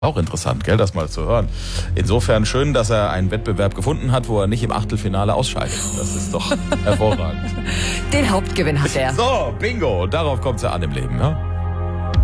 Auch interessant, gell, das mal zu hören. Insofern schön, dass er einen Wettbewerb gefunden hat, wo er nicht im Achtelfinale ausscheidet. Das ist doch hervorragend. Den Hauptgewinn hat er. So, Bingo. Darauf kommt es ja an im Leben, ne?